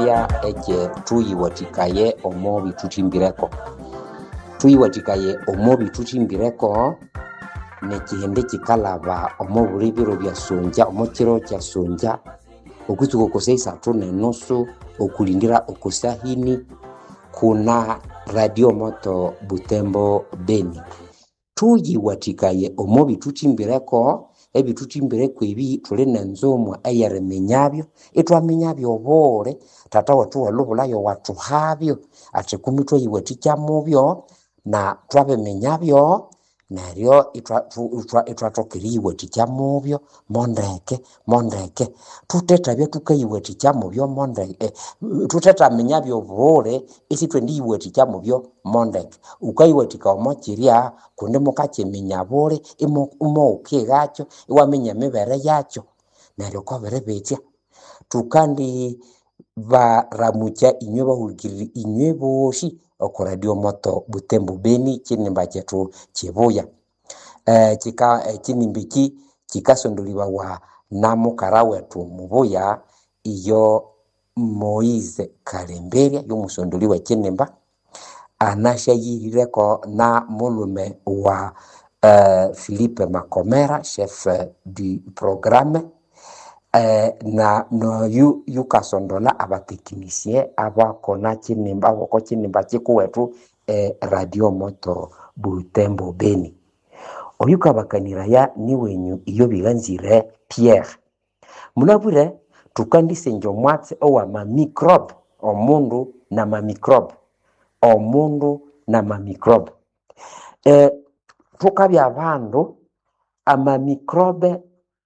eria eche tuyiwatikaye omo bituchimbireko. Tuyiwatikaye omo bituchimbireko nekihende kikalaba omo bulibiro bya sonja omo kiro kya sonja okutsuko koseisa tone nusu okulindira okusahini kuna Radio Moto Butembo Beni. Tuyiwatikaye omo bituchimbireko ebituchimbireko ebi tuli nenzomwa eyaremenyabyo etwamenyabyo bole tata watu walubulayo watu habyo ate kumitwe yiwatikya mubyo na twabemenyabyo naryo itwatokeri yiwatikya mubyo mondeke tutetabye tukayiwatikya mubyo mondeke tutetamenyabyo bole isi twendi yiwatikya mubyo mondeke ukayiwatika omokiria kundi mukakimenya bole imo ukigakyo iwamenya mibere yakyo naryo kobere betya tukandi baramucha inywe bahulukirira inywe boshi oko Radio Moto Butembo Beni kinimba kyetu kibuya kinimbiki kikasondoliwa wa namukara wetu mubuya iyo Moise Kalemberia yomusondoliwa kinimba anashayirireko na mulume wa Philippe Makomera, chef du programme, na no yukasondola abateknisien abakona kinimba boko kinimba kikuwetu Radio Moto Butembo Beni. Oyuka bakaniraya ni wenyu iyo biganzire Pierre. Munabure tukandise njomwatse owa ma microbe omundu na ma microbe. Omundu na ma microbe. Tukabya abandu ama microbe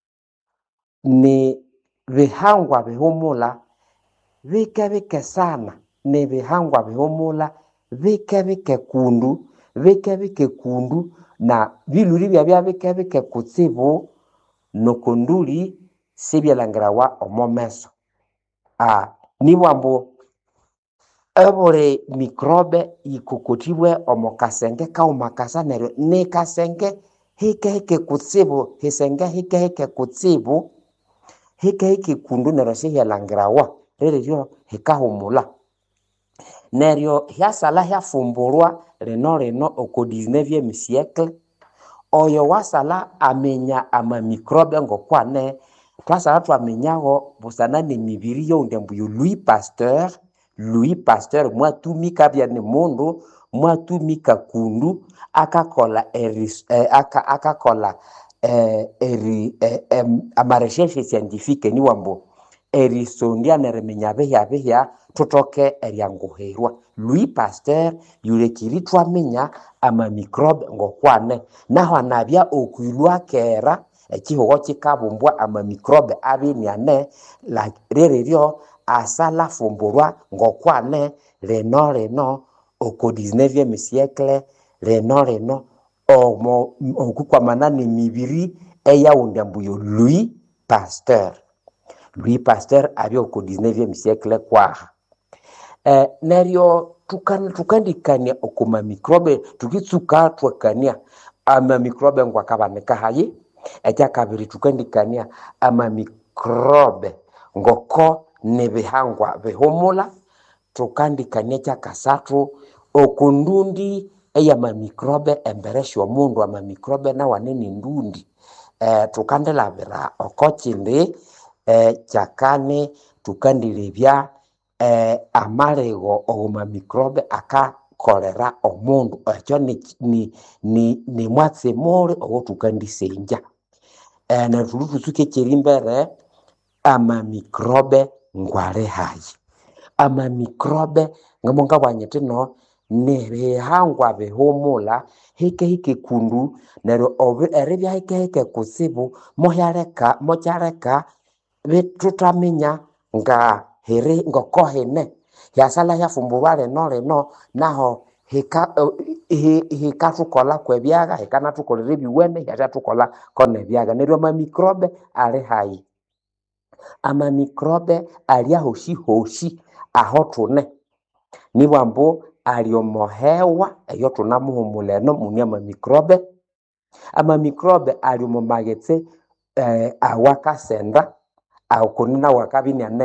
ni bihangwa bihumula bike sana ni bihangwa bihumula bike kundu na biluri bya bike kutsibu nokonduli sibyalangirawa omomeso nibwambo ebole microbe ikukutibwe omokasenge kaumakasa neryo ne kasenge hike kutsibu hisenge hike kutsibu hike kundu neryo sihyalangirawa reryo hikahumula neryo hyasala hyafumbulwa reno oko 19e siècle oyo wasala amenya ama microbe ngokwane twasala twamenyaho busana ni mibiri yondembuyo Louis Pasteur mwatumika bya ni mundu mwatumika kundu akakola ama recherche scientifique ni wambo erisondia neremenya behya tutoke eryanguherwa Louis Pasteur yulekiri twamenya ama microbe ngokwane naho anabya okwilwa kera ekihogo kikabumbwa ama microbe abiniane la reryo asala fumbulwa ngokwane reno oko 19e siècle reno okukwamana ni mibiri eyawundambuyo Louis Pasteur abyo oko 19e siècle kwaha neryo tukandikania okuma microbe tukitsuka twakania ama microbe ngwakabaneka hayi ekyakabiri tukandikania ama microbe ngoko nebihangwa bihumula tukandikania kyakasatu okundundi eyama microbe emberesho mundu ama microbe na wanene ndundi tukandelabira okokindi kyakane tukandilebya amalego oma microbe akakolera omundu ekyo ni mwatse mole owo tukandisenja na tulutsuke kirimbere ama microbe ngware hayi ama microbe ngamonga bwanyetino nebihangwa bihumula hike kundu neryo erebya hike kusibu mohyareka bitutamenya nga here ngokohene yasala yafumbulwa reno naho hikatukola kwebyaga hikanatukolera ebiwene yatatukola kone byaga neryo ama microbe ali hayi ama microbe ali hoshi aho tune nibwambo ali omohewa eyo tunamuhumuleno munyama microbe ama microbe ali omomagetse awakasenda aukunina wakabiniane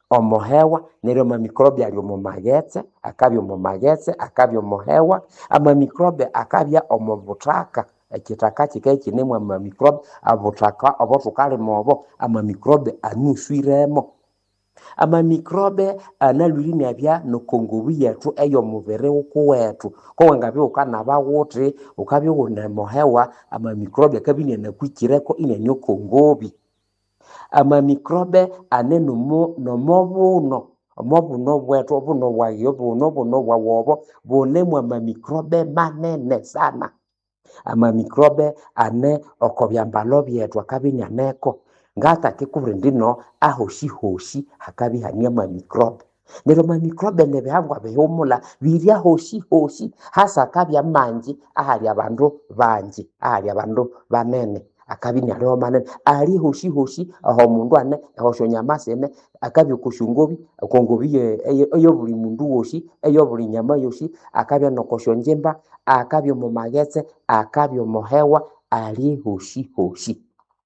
omohewa neryo amamikrobe ali omo maghetse akabya omo maghetse akabya omohewa amamikrobe akabya omo buthaka ekithaka kikaye kinemu amamikrobe abuthaka obo thukalima obo amamikrobe anuswiremo amamikrobe analwiri nabya nokongobi yethu eyomubiri wukuwethu kowangabya ukanaba wuthi ukabya unemohewa amamikrobe akabya inakwikireko inanyokongobi amamikrobe ane nomobuno bwetu obuno bwayo buno bwawobo bunemu amamikrobe manene sana amamikrobe ane okobyambalo byethu akabya inaneko ngatakikubwira ndino ahoshi hakabya hani amamikrobe neryo amamikrobe nebihangwa bihumula birya hoshi hasa akabya manji ahali abandu banji ahali abandu banene akabya inaliho manene ali hoshi aho omundu ane ehosho nyama sene akabya kushungobi kongobi eyo buli mundu woshi eyo buli nyama yoshi akabya nokosho njimba akabya mu maghetse akabya mohewa ali hoshi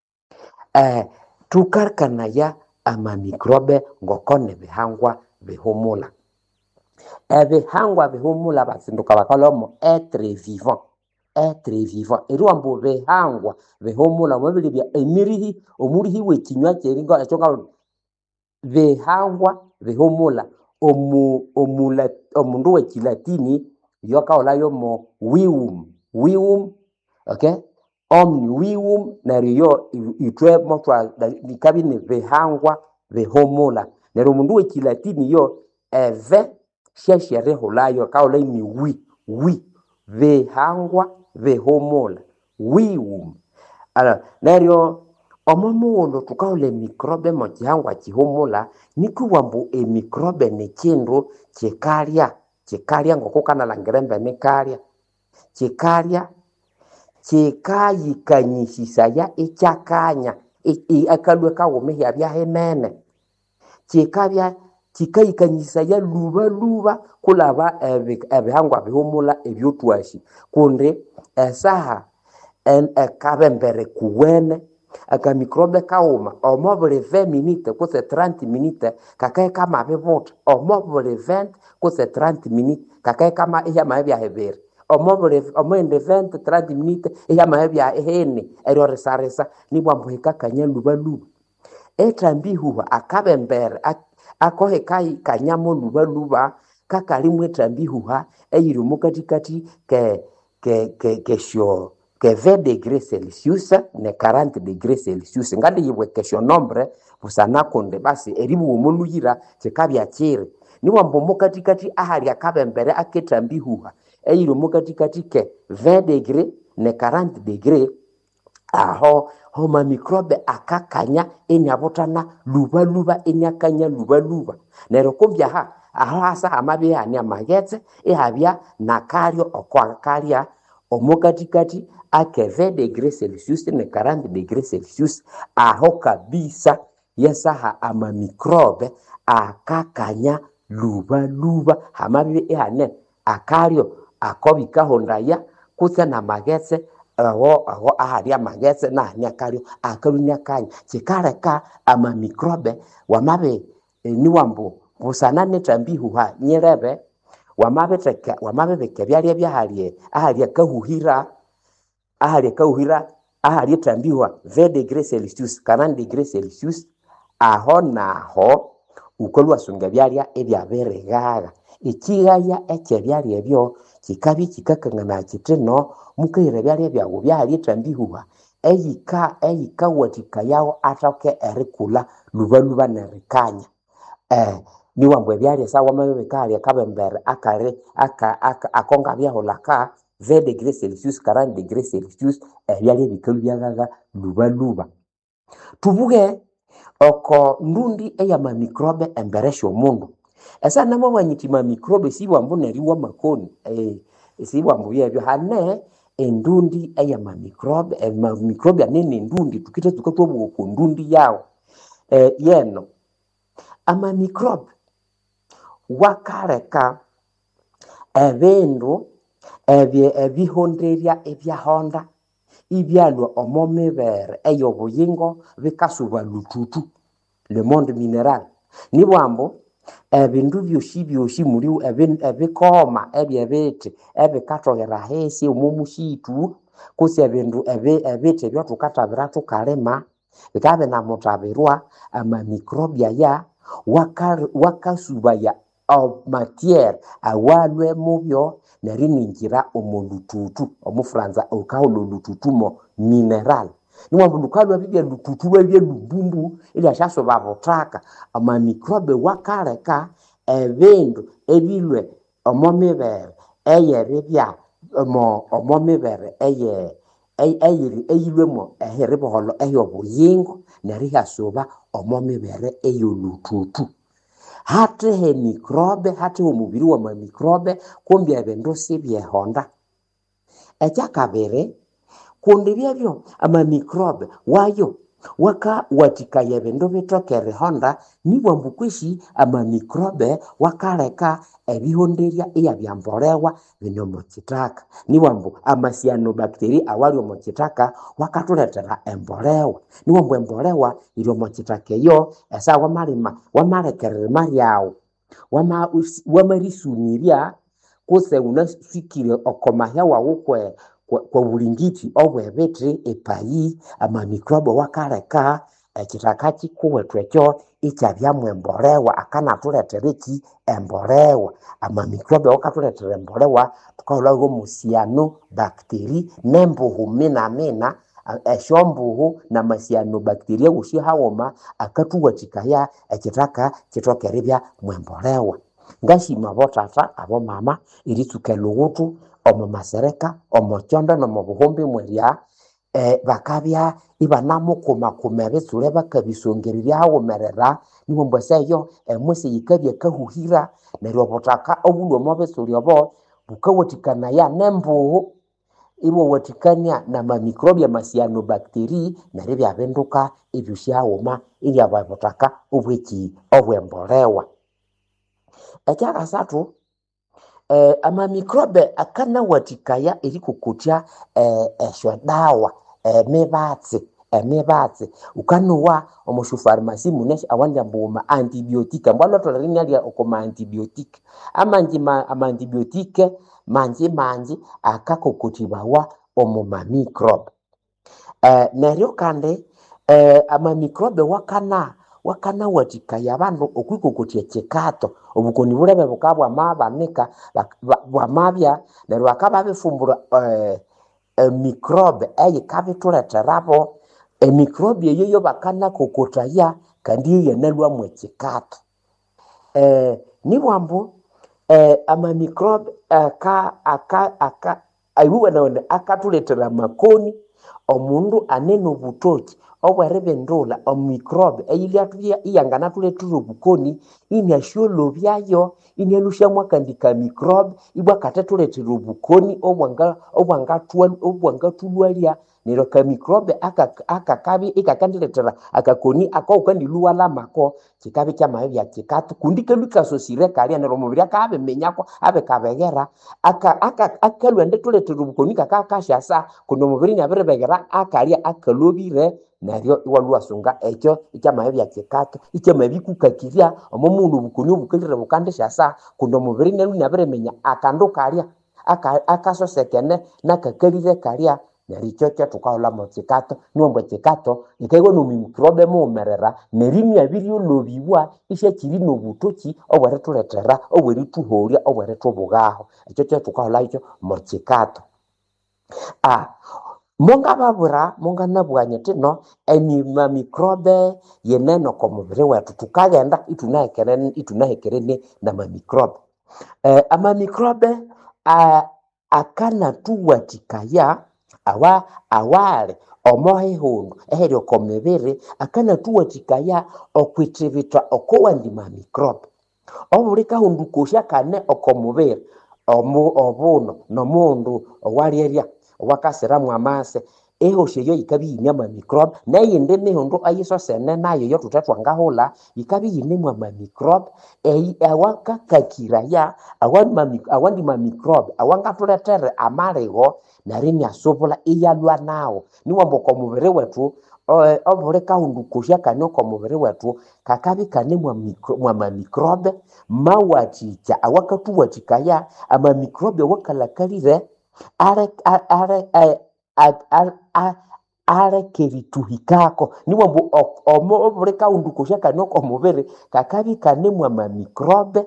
tukarkanaya amamikrobe ngokone bihangwa bihumula ebihangwa bihumula basinduka bakalomo etre vivant eriwambu bihangwa bihumula mwebili bya omurihi wekinywa kyeringa ekyonga bihangwa bihumula omundu wekilatini yokaolayo mo wivum okay omni neryo itwe motwa nikabine bihangwa bihumula neryo omundu wekilatini yo eve shesherehulayo kaola ni wi bihangwa bihumula wivum neryo omomuwulo tukaola emikrobe mo kihangwa kihumula nikuwambu emikrobe nekindu kikalya ngokukanalhangira embene kikalya kikayikanyisisaya ikyakanya akalwe kawume hyabya hinene kikayikanyisaya luba kulaba ebihangwa bihumula ebyotwashi kundi esaha ekabembere kuwene akamikrobe kawuma omo buli 20 minutes kutse 30 minutes kakaye kama bibuta omo buli 20 kutse 30 minutes kakaye kama ihyama byahebere omwende 20-30 minutes ihyama bya ehene eryo risarisa nibwambu hikakanya luba etrambihuha akabembere akohe kai kanyamo luba kakalimu etrambihuha eyiri mukatikati kesho 20 degrees Celsius ne 40 degrees Celsius ngandi yibwe kesho nombre busana konde basi eribu omuluyira kikabya kiri niwambu mukatikati ahali akabembere aketrambihuha eyiri mukatikati ke 20 degree ne 40 degree aho homa mikrobe akakanya enyabutana luba enyakanya luba neryo kumbya aho hasa amabi hani amaghetse ihabya nakalyo okwakalya omukatikati ake 20 degrees Celsius ne 40 degrees Celsius aho kabisa yesaha amamikrobe akakanya luba hamabi ihane akalyo akobikahondaya kutse na maghetse aho ahali amaghetse nahani akalyo akalunyakanya kikaleka amamikrobe wamabe niwambu busana netrambihuha nyirebe wamabebeke byalya byahali ahali akahuhira ahali trambihuha 20 degrees Celsius 40 degrees Celsius aho naho ukolwasunga byalya ebyabirigaga ikigaya ekyebyalya ebyo kikabi kikakangana kitino mukayira byalya byago byahali trambihuha eyika watika yawo atake erikula luba nerikanya niwambu ebyalya sawa mabebeka hali akabembere akonga byahulaka 20 degrees Celsius 40 degrees Celsius ebyalya bikalubyagaga luba tubuge oko ndundi eyamamikrobe embere syomundu esa namo banyitima mikrobe sibwambu neriwa makoni sibwambu byebyo hane endundi eyamamikrobe mikrobe anene ndundi tukita tukatobwo ku ndundi yawo yeno amamikrobe wakareka ebindu ebihonderya ebyahonda ibyalwa omomibere eyobuyingo bikasuba lututu le monde mineral nibwambo ebindu byoshi muri ebikoma ebyebiti ebikatogera hesi omumushitu kusi ebindu ebiti ebyo tukatabira tukalima bikabe na mutabirwa amamikrobia ya wakasubaya matière awalwe mubyo nariningira omulututu omufranza okaulo lututumo mineral niwambu lukalwa bibya lututu bya lubumbu ili ashaso babotaka amamikrobe wakaleka ebindu ebilwe omomibere eyeribya omomibere eyilwemo eheriboholo eyobuyingo nerihasuba omomibere eyolututu hate mikrobe hate omubiri wa mamikrobe kumbi ebindu sibyehonda ekyakabiri kundi byebyo amamikrobe wayo waka watikaya ebindu bitokere honda nibwambu kwishi amamikrobe wakaleka ebihonderya iyabyambolewa bino mukitaka nibwambu amasianobacteria awali omukitaka wakatuletera embolewa nibwambu embolewa iri omukitaka eyo esa wamalekerera maryawo wamarisumirya kuse unasikire okomahya wawukwe kwa ulingiti obwebiti epayi amamikrobe wakaleka ekitaka kikuwethu ekyo ikyabyamu embolewa akanatuletera eki embolewa amamikrobe wakatuletera embolewa tukahulaho musianobacteria nembuhu mina eshombuhu na masianobacteria wushi hawoma akatuwatikaya ekitaka kitokeribya mwembolewa ngashima botata abo mama iritsuke lugutu omo masereka omo chondo no mubuhumbi mwerya bakabya ibanamukuma bitsule bakabisongererya hawomerera niwo mbaseyo emwese yikabya kahuhira neryo botaka obulwa mo bitsule obo bukawatikana ya nembuhu ibo watikanya na mamikrobe masianobacteria neryo byabinduka ibyushawoma ilya botaka obweki obwembolewa ekyakasatu amamikrobe akanawatikaya erikukutya eshodawa emibatsi ukanuwa omushufarmasi munesh awandya mbuma antibiotika mbwalotolani alya okoma antibiotika amantibiotika manji akakokutibawa omumamikrobe neryo kandi amamikrobe wakana watikaya abandu okwikokotya ekikato obukoni bulebe bukabwa mabanika bwamabya neryo bakaba bifumbura mikrobe eyikabituleterabo emikrobe eyo bakana kokotaya kandi yenalwa mu ekikato nibwambu amamikrobe ayuwanawene akatuletera makoni omundu anene obutoki obweribindula omikrobe eyiliatubya iyangana tuletera obukoni inyasholo byayo inyalusha mwakandika mikrobe ibwa katetuletera obukoni obwangatulwalya neryo ka mikrobe akakabi ikakandiletera akakoni akaukandiluwa lamako kikabi kyamaye bya kikatu kundike lukasosire kalya neryo mubiri akabimenyako abekabegera akalwende tuletera obukoni kakakashasa kuno mubiri nyabiribegera akalya akalobire neryo iwaluwasunga ekyo ikyamaye bya kikatu ikyamabikukakirya omumundu obukoni obukalire bukandishasa kuno mubiri nelu nyabiremenya akandu kalya akasosekene nakakalire kalya neryo ikyo tukahula mu kikato niwombu ekikato ikaiwa nomimikrobe mumerera nerimya biryolobiwa isyakiri nobutoki obwerituletera obwerituholya obweritubugaho ekyo tukahula ikyo mu kikato monganabwanya tino emimamikrobe yeneno komubiri wetu tukagenda itunahekerene namamikrobe amamikrobe akanatuwatikaya awali omohehundu eheri okomibiri akanatuwatikaya okwitibita okowandi mamikrobe obuli kahundu kosya kane okomubiri obuno nomundu owalyerya owakasiramu amase ehosya eyo yikabi amamikrobe neyindi mihundu ayisosene nayo yo tutetwangahula yikabi yinemu amamikrobe awakakakiraya awandi mamikrobe awangatuletere amaligo neryo inyasubula iyalwa nawo niwambu okomubiri wetu obore kaundu kusha kanoko mubiri wetu kakabi kane mwa mamikrobe mawachicha awakatuwatikaya amamikrobe wakalakalire arekerituhikako niwambu obore kaundu kusha kanoko mubiri kakabi kane mwa mamikrobe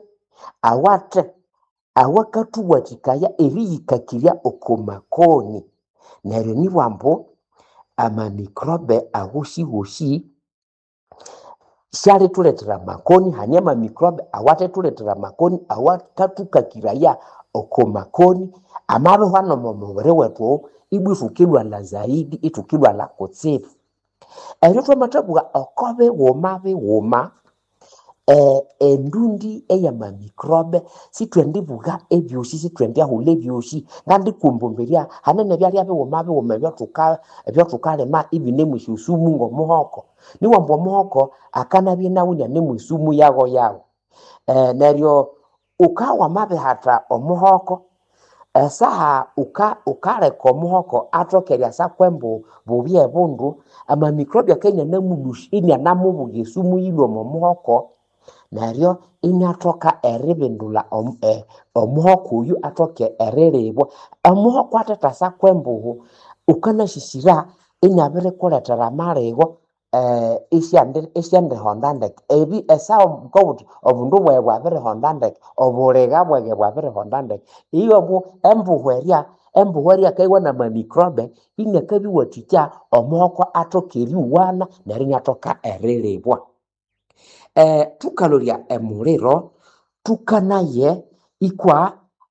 awakatuwatikaya eriyikakirya okomakoni neryo niwambu amamikrobe awoshi shalituletera makoni hani amamikrobe awatetuletera makoni awatatukakiraya okomakoni amabe hano mumubiri wetu ibwifukilwala zaidi itukilwala kutsibu eryo twamatabwa okobe woma endundi eyamamikrobe sitwendibuga ebyosi sitwendyahula ebyosi ngandikumbumbirya hanene byalya biwuma ebyotukalema ibinemwisusumu ngomuhoko niwambu omuhoko akanabye nawunya nemwisumu yago neryo ukawamabihata omuhoko saha ukaleka omuhoko atokerya sakwembu bubye bundu amamikrobe akenya namudushini namubuga esumu yilwa omuhoko neryo inatoka eribindula omuhoko uyu atoke erilibwa omuhoko atetasa kwembuhu ukanashishira inyabiri kuletera amaligo isyandihonda ndeke ebi esawa mukawuthi obundu bwaye bwabirihonda ndeke obuliga bwage bwabirihonda ndeke iyo embuhu erya kaiwa na mamikrobe inyakabiwathikya omuhoko atoka eriwana neryo inyatoka erilibwa tukalolya emuliro tukanaye ikwa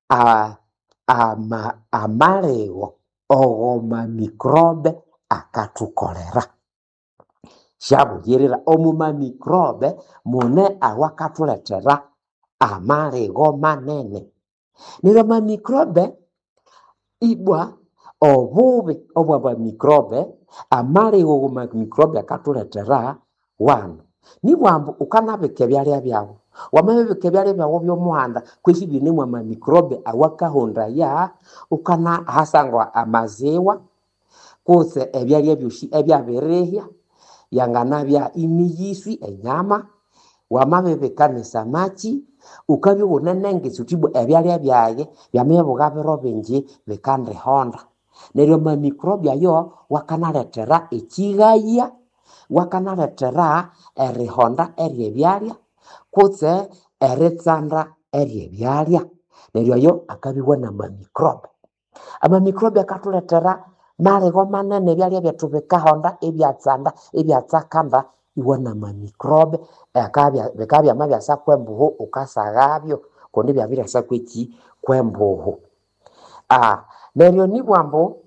amaligo ogomamikrobe akatukolera shabugirira omumamikrobe mune awakatuletera amaligo manene neryo amamikrobe ibwa obubi obwamamikrobe amaligo gomamikrobe akatuletera wanu niwambu ukanabika ebyalya byawu wamabibika ebyalya byawu byomuhanda kwesi binemu amamikrobe awakahondaya ukanahasangwa amaziwa kutse ebyalya byosi ebyabirihya yanganabya imiyiswi enyama wamabibika nesamaki ukabiwunenengesa utibwa ebyalya byaye byamibuga biro bingi bikandihonda neryo amamikrobe ayo wakanaletera ekighaya wakanaletera erihonda eryebyalya kutse eritsanda eryebyalya neryo ayo akabiwa namamikrobe amamikrobe akatuletera maligo manene ebyalya byethu bikahonda ebyatsanda ebyatsakanda iwa namamikrobe bikabya byamabyasa kwembuhu ukasaghabyo kundi byabiryasa kweki kwembuhu neryo nibwambu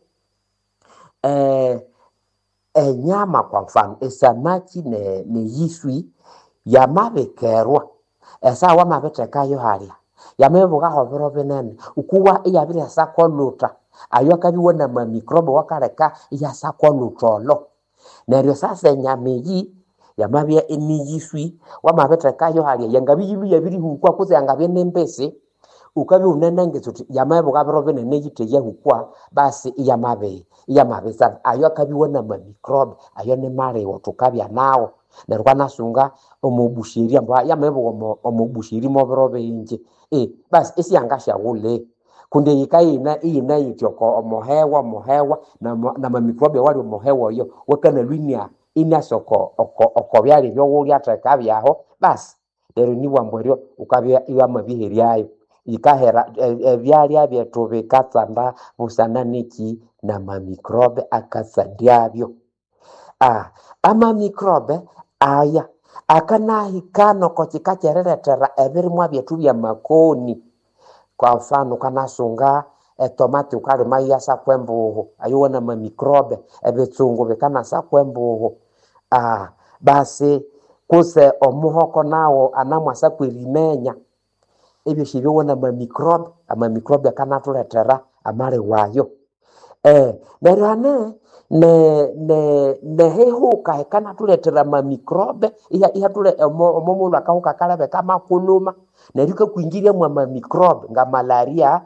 enyama kwa mfano esamaki neyiswi yamabikerwa esawa wamabithekayo halya yamibugaho biro binene ukuwa iyabiryasa koluta ayo akabiwa namamikrobe wakaleka iyasa kolutolo neryo sasa enyama eyi yamabya eniyiswi wamabithekayo halya yangabiyilu yabirihukwa kutse yangabya nembesi ukabiwunenengesa uthi yamabibuga biro binene yiteyahukwa basi iyamabisa ayo akabiwa namamikrobe ayo nimaligo tukabya nawo neryo kwanasunga omubushiri mbu yamabibuga omubushiri mobiro bingi basi isiyangashyawule kundi iyina yityoko omuhewa namamikrobe wali omuhewa oyo wakanalwinya inasoko okobyali byowulyatheka byaho basi neryo niwambu eryo ukabya iwamabiheryayo yikahera ebyalya byethu bikatsanda busana neki namamikrobe akatsandyabyo amamikrobe aya akanahikana oko kikakyeriletera ebirimwa byethu byamakoni kwa mfano kanasunga etomati ukalima iyasa kwembuhu ayo namamikrobe ebitsungu bikanasa kwembuhu basi kuse omuhoko nawo anamwasa kwerimenya ebyo shibyo namamikrobe amamikrobe akanatuletera amaligo ayo neryo hane nehihuka hikanatuletera amamikrobe ihatule omumulu akahuka kalebe kamakuluma neryo kakwingirya mu amamikrobe nga malaria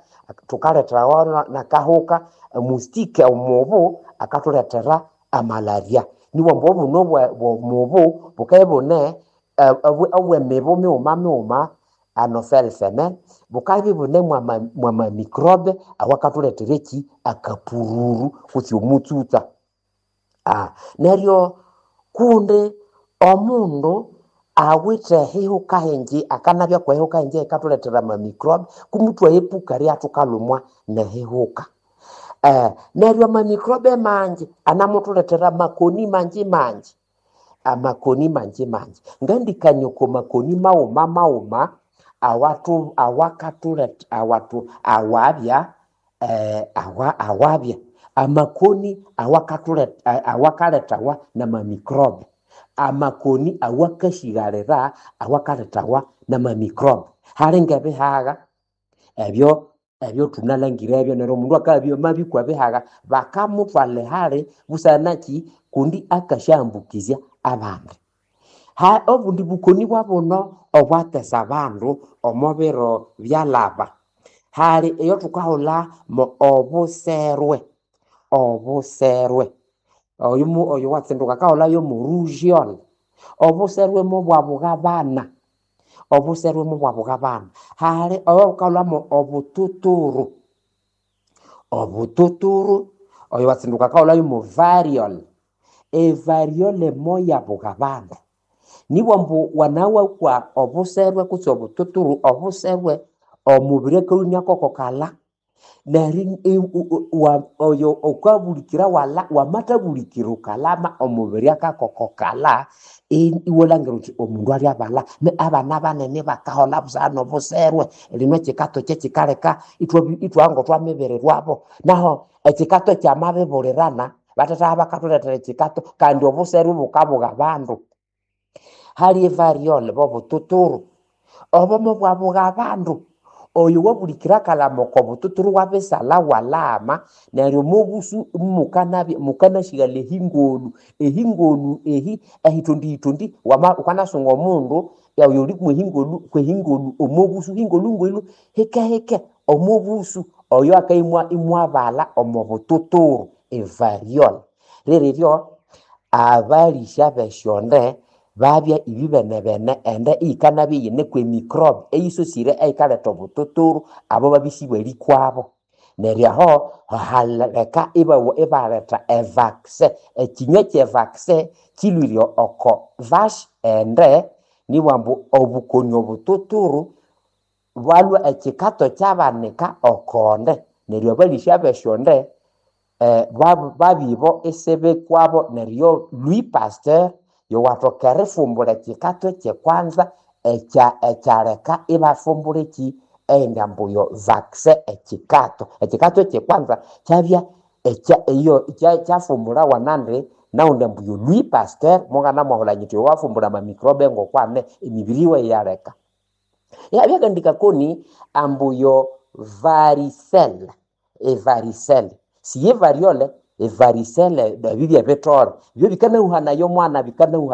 tukaletera nakahuka mustike omubu akatuletera amalaria niwo mbovu no bwo mubu bukayibone awe mebo meuma anophel femen bukabibone mwa microbe awakatuletereki akapururu kuti umutsuta neryo kunde omundu awite hihuka henji akanabya kwa hihuka henji ikatuletera ma microbe kumutwa epuka ria tukalumwa ne hihuka neryo ma microbe manji anamutuletera makoni manji amakoni manji ngandikanyoko makoni mauma awatu awabya amakoni awakaletawa na ma microbe amakoni awakashigarira awakaletawa na ma microbe halinga bihaga ebyo tunalangira ebyo nero mundu akabyo mabikwa bihaga bakamutwale hali busanaki kundi akashambukizya abandi obundi bukoni bwabono obwatesa abandu omubiro byalaba hali eyo tukahola mo obuserwe oyo watsinduka kahola yo mu rujiol obuserwe mo bwabugabana hali oyo kahola mo obututuru oyo watsinduka kahola yo mu variol variole moya bugabana niwo mbu wanawa kwa obuserwe kutsi obututuru obuserwe omubire kaunya kokokala nari oyo okabulikira wamatabulikira ukalama omubiri akakokokala iwolangiro omundu ali abala abana banene bakahola busana obuserwe lino chikato chechikaleka itwango twamibererwabo naho echikato kyamabiburirana batata bakatuletera chikato kandi obuserwe bukabuga abandu hali variole bobututuru obomo bwabuga abandu oyo wabulikira kalamo ko bututuru wabesala walama neryo mubusu mukana shigale hingonu ehitondi wama ukanasunga omundu ya yori kwehingonu omubusu hingonu ngwelu heke omubusu oyo akaimwa imwabala omobututuru variole reryo abalisha beshonde babya ibibene ende ikanabi yene kwe microbe eyisosire eikaleta obututuru abo babisibwe likwabo neryaho haleka ibaleta vaccine ekinywe kye vaccine kilwirio oko vache ende niwambu obukoni obututuru walwa ekikato kyabanika okonde neryo balisha beshonde babibo esebe kwabo neryo Louis Pasteur yo watokere fumbule kikato kye kwanza ekyaleka ibafumbule ki endambuyo vaccine ekikato kye kwanza kyabya kyafumbula wanande na undambuyo Louis Pasteur mongana mwahola nyito wafumbula ma microbe ngokwane emibiriwe yaleka yabyagandika koni ambuyo varicelle siye variole varicelle bibya betor byo bikana uhanayo mwana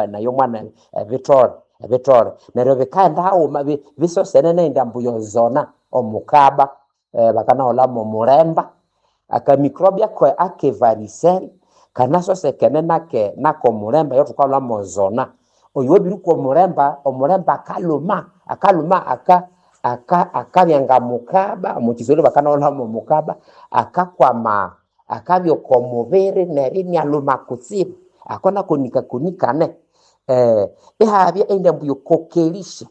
betor neryo bikanda hawo bisosene nendambuyo zona omukaba bakana hola mo muremba aka microbia kwa ake varicelle kana sosekene nako muremba yo tukala mo zona oyo biru ko omuremba akaluma akabyanga mukaba mu kisoro bakana hola mo mukaba akakwama akabyo komubere nerini aluma kutsibu akona kunikane ehabya endambuyo kokelisha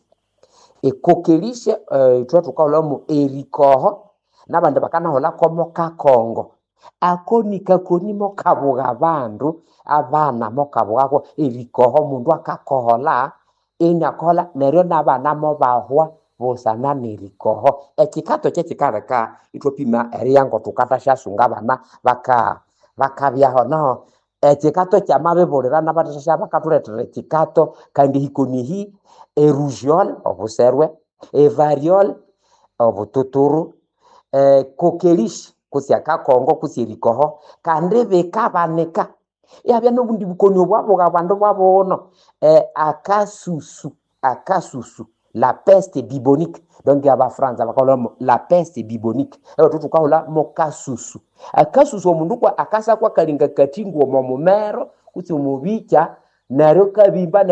tukahola mu erikoho nabandi bakana hola komo kakongo akonika konimo kabuga abandu abana mokabwako erikoho mundu akakohola inakola neryo nabana mo bahwa bosana nerikoho ekikato kyekikaleka itopima eriyango tukata shasunga abana bakabyaho no ekikato kyamabiburira nabatasha bakatuletera ekikato kandi hikonihi erujiol obuserwe variole obututuru kokelish kusyaka kongo kusirikoho kandi bekabaneka yabya nobundi bukoni obwabo abandu babono akasusu la peste bubonique donc aba France abakola la peste bubonique tutukahola mo kasusu akasusu omundu kwa akasa kwa kalinga katingo mo mumero kutse omubicha neryo kabimba